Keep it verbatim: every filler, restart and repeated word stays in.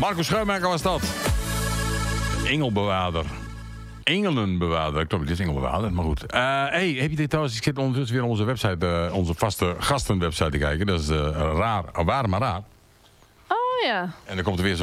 Marco Schuimaker was dat. Engelbewaarder. Engelenbewaarder. Klopt, dit is Engelbewaarder, maar goed. Uh, hey, heb je dit trouwens? Ik zit ondertussen weer op onze website, uh, onze vaste gastenwebsite te kijken. Dat is uh, raar, waar maar raar. Oh ja. En dan komt er weer zo'n